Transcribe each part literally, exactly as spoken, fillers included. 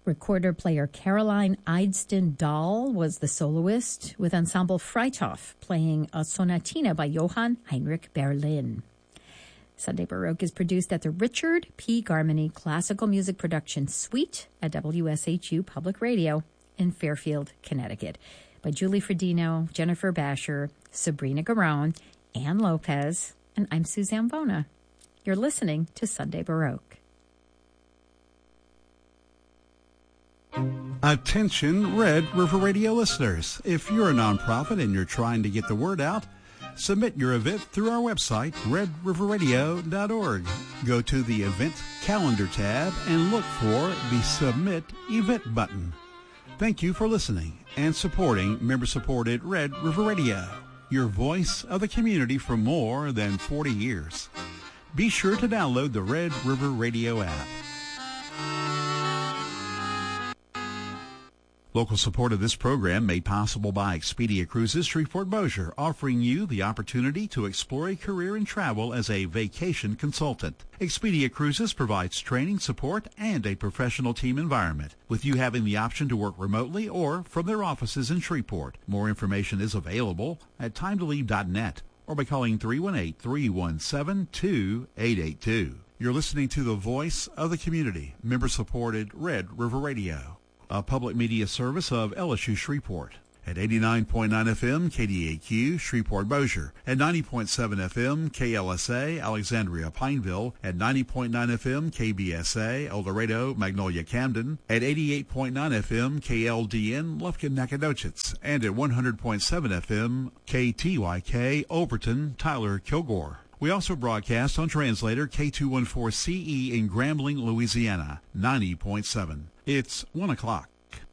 Recorder player Caroline Eidston Dahl was the soloist, with Ensemble Freithof playing a sonatina by Johann Heinrich Berlin. Sunday Baroque is produced at the Richard P. Garmany Classical Music Production Suite at W S H U Public Radio in Fairfield, Connecticut, by Julie Fredino, Jennifer Basher, Sabrina Garone, Ann Lopez, and I'm Suzanne Bona. You're listening to Sunday Baroque. Attention, Red River Radio listeners. If you're a nonprofit and you're trying to get the word out, submit your event through our website, red river radio dot org. Go to the Event Calendar tab and look for the Submit Event button. Thank you for listening and supporting member-supported Red River Radio, your voice of the community for more than forty years. Be sure to download the Red River Radio app. Local support of this program made possible by Expedia Cruises Shreveport-Bossier, offering you the opportunity to explore a career in travel as a vacation consultant. Expedia Cruises provides training, support, and a professional team environment, with you having the option to work remotely or from their offices in Shreveport. More information is available at time to leave dot net or by calling three one eight, three one seven, two eight eight two. You're listening to the voice of the community, member-supported Red River Radio, a public media service of L S U Shreveport, at eighty-nine point nine F M K D A Q Shreveport-Bossier, at ninety point seven F M K L S A Alexandria-Pineville, at ninety point nine F M K B S A El Dorado Magnolia-Camden, at eighty-eight point nine F M K L D N Lufkin-Nacogdoches, and at one hundred point seven F M K T Y K Overton Tyler-Kilgore. We also broadcast on translator K two fourteen C E in Grambling, Louisiana, ninety point seven. It's one o'clock.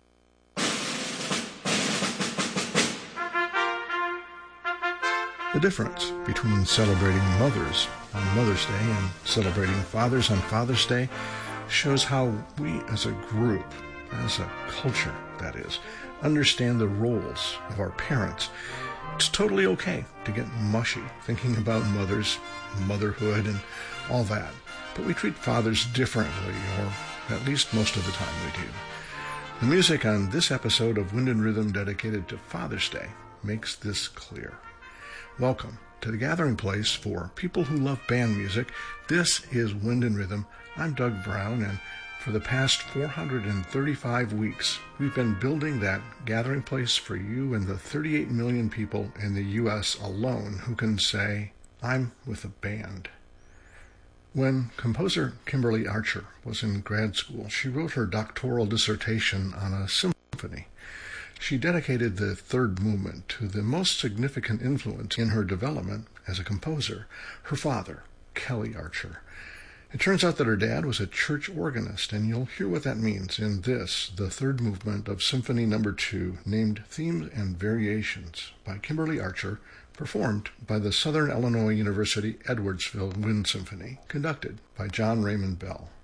The difference between celebrating mothers on Mother's Day and celebrating fathers on Father's Day shows how we as a group, as a culture, that is, understand the roles of our parents. It's totally okay to get mushy thinking about mothers, motherhood, and all that. But we treat fathers differently, or at least most of the time we do. The music on this episode of Wind and Rhythm dedicated to Father's Day makes this clear. Welcome to the gathering place for people who love band music. This is Wind and Rhythm. I'm Doug Brown, and for the past four hundred thirty-five weeks, we've been building that gathering place for you and the thirty-eight million people in the U S alone who can say, I'm with a band. When composer Kimberly Archer was in grad school, she wrote her doctoral dissertation on a symphony. She dedicated the third movement to the most significant influence in her development as a composer, her father, Kelly Archer. It turns out that her dad was a church organist, and you'll hear what that means in this, the third movement of Symphony Number Two, named Themes and Variations by Kimberly Archer, performed by the Southern Illinois University Edwardsville Wind Symphony, conducted by John Raymond Bell.